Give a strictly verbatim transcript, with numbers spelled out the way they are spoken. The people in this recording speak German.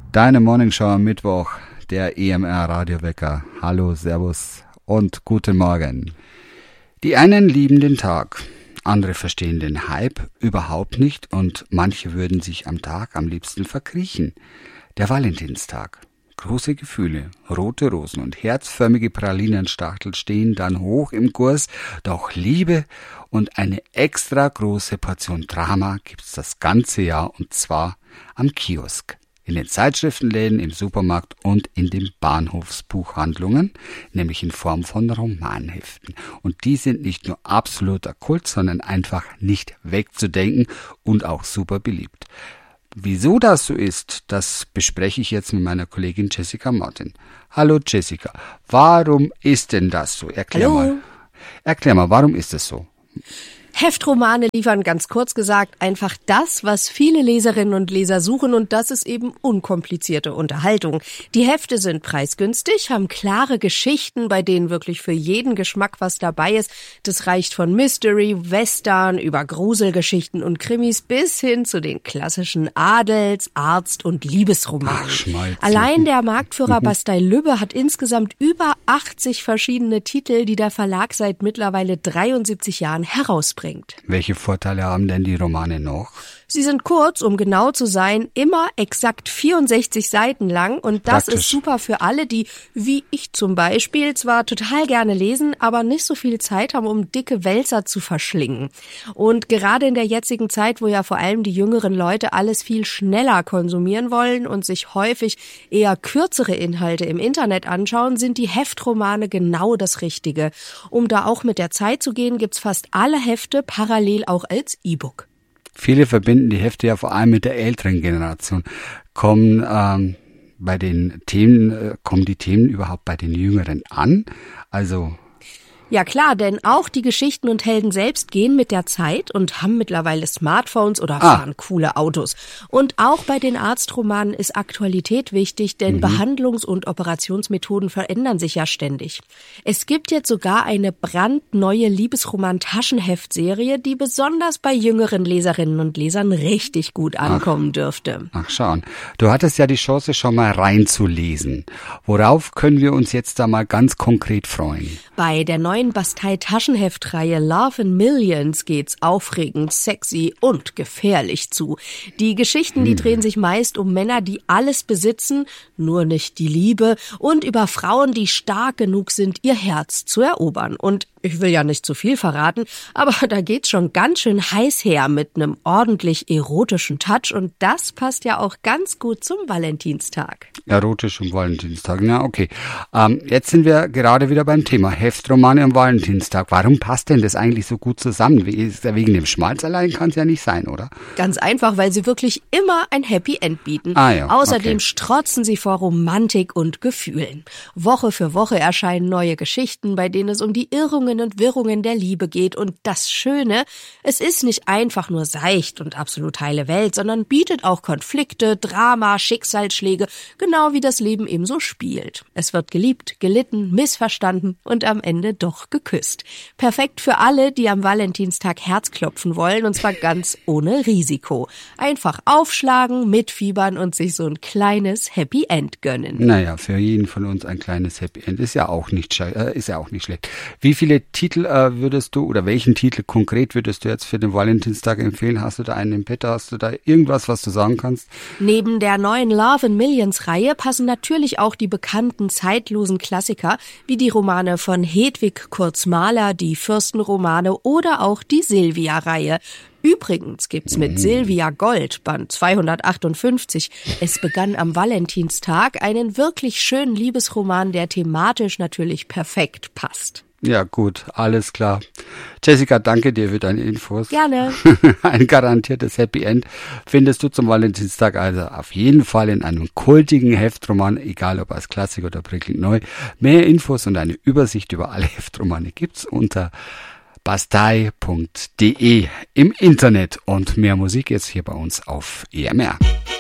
Deine Morningshow am Mittwoch, der E M R Radiowecker. Hallo, Servus und guten Morgen. Die einen lieben den Tag, andere verstehen den Hype überhaupt nicht und manche würden sich am Tag am liebsten verkriechen. Der Valentinstag. Große Gefühle, rote Rosen und herzförmige Pralinenstachtel stehen dann hoch im Kurs, doch Liebe und eine extra große Portion Drama gibt's das ganze Jahr und zwar am Kiosk. In den Zeitschriftenläden, im Supermarkt und in den Bahnhofsbuchhandlungen, nämlich in Form von Romanheften. Und die sind nicht nur absoluter Kult, sondern einfach nicht wegzudenken und auch super beliebt. Wieso das so ist, das bespreche ich jetzt mit meiner Kollegin Jessica Martin. Hallo Jessica, warum ist denn das so? Erklär Hallo. mal. Erklär mal, warum ist es so? Heftromane liefern ganz kurz gesagt einfach das, was viele Leserinnen und Leser suchen, und das ist eben unkomplizierte Unterhaltung. Die Hefte sind preisgünstig, haben klare Geschichten, bei denen wirklich für jeden Geschmack was dabei ist. Das reicht von Mystery, Western über Gruselgeschichten und Krimis bis hin zu den klassischen Adels-, Arzt- und Liebesromanen. Ach, Schmalz. Allein der Marktführer Bastei-Lübbe hat insgesamt über achtzig verschiedene Titel, die der Verlag seit mittlerweile dreiundsiebzig Jahren herausbringt. Welche Vorteile haben denn die Romane noch? Sie sind kurz, um genau zu sein, immer exakt vierundsechzig Seiten lang, und das Praktisch. ist super für alle, die, wie ich zum Beispiel, zwar total gerne lesen, aber nicht so viel Zeit haben, um dicke Wälzer zu verschlingen. Und gerade in der jetzigen Zeit, wo ja vor allem die jüngeren Leute alles viel schneller konsumieren wollen und sich häufig eher kürzere Inhalte im Internet anschauen, sind die Heftromane genau das Richtige. Um da auch mit der Zeit zu gehen, gibt's fast alle Hefte parallel auch als E-Book. Viele verbinden die Hefte ja vor allem mit der älteren Generation. Kommen ähm, bei den Themen, äh, kommen die Themen überhaupt bei den Jüngeren an? Also Ja klar, denn auch die Geschichten und Helden selbst gehen mit der Zeit und haben mittlerweile Smartphones oder Ah. fahren coole Autos. Und auch bei den Arztromanen ist Aktualität wichtig, denn Mhm. Behandlungs- und Operationsmethoden verändern sich ja ständig. Es gibt jetzt sogar eine brandneue Liebesroman-Taschenheftserie, die besonders bei jüngeren Leserinnen und Lesern richtig gut ankommen dürfte. Ach, schauen. Du hattest ja die Chance, schon mal reinzulesen. Worauf können wir uns jetzt da mal ganz konkret freuen? Bei der neuen Bastei-Taschenheftreihe Love in Millions geht's aufregend, sexy und gefährlich zu. Die Geschichten, die drehen sich meist um Männer, die alles besitzen, nur nicht die Liebe, und über Frauen, die stark genug sind, ihr Herz zu erobern. Und ich will ja nicht zu viel verraten, aber da geht's schon ganz schön heiß her mit einem ordentlich erotischen Touch, und das passt ja auch ganz gut zum Valentinstag. Erotisch am Valentinstag, na okay. Ähm, jetzt sind wir gerade wieder beim Thema Heftromane am Valentinstag. Warum passt denn das eigentlich so gut zusammen? Wie ist, wegen dem Schmalz allein kann es ja nicht sein, oder? Ganz einfach, weil sie wirklich immer ein Happy End bieten. Ah ja, Außerdem okay. strotzen sie vor Romantik und Gefühlen. Woche für Woche erscheinen neue Geschichten, bei denen es um die Irrungen und Wirrungen der Liebe geht. Und das Schöne, es ist nicht einfach nur seicht und absolut heile Welt, sondern bietet auch Konflikte, Drama, Schicksalsschläge, genau wie das Leben eben so spielt. Es wird geliebt, gelitten, missverstanden und am Ende doch geküsst. Perfekt für alle, die am Valentinstag Herzklopfen wollen, und zwar ganz ohne Risiko. Einfach aufschlagen, mitfiebern und sich so ein kleines Happy End gönnen. Naja, für jeden von uns ein kleines Happy End ist ja auch nicht, sche- äh, ist ja auch nicht schlecht. Wie viele Titel äh, würdest du, oder welchen Titel konkret würdest du jetzt für den Valentinstag empfehlen? Hast du da einen im Petto? Hast du da irgendwas, was du sagen kannst? Neben der neuen Love in Millions Reihe passen natürlich auch die bekannten zeitlosen Klassiker wie die Romane von Hedwig Kurz-Mahler, die Fürstenromane oder auch die Silvia-Reihe. Übrigens gibt's mit Silvia Gold, Band zweihundertachtundfünfzig, Es begann am Valentinstag, einen wirklich schönen Liebesroman, der thematisch natürlich perfekt passt. Ja gut, alles klar. Jessica, danke dir für deine Infos. Gerne. Ein garantiertes Happy End findest du zum Valentinstag also auf jeden Fall in einem kultigen Heftroman, egal ob als Klassik oder prickelnd neu. Mehr Infos und eine Übersicht über alle Heftromane gibt's unter bastei punkt de im Internet, und mehr Musik jetzt hier bei uns auf E M R.